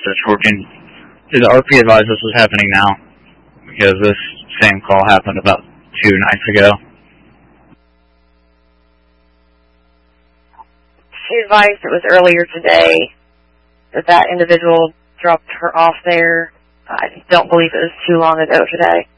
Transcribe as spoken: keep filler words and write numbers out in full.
search fourteen. Did the R P advise this was happening now? Because this same call happened about two nights ago. She advised it was earlier today that that individual dropped her off there. I don't believe it was too long ago today.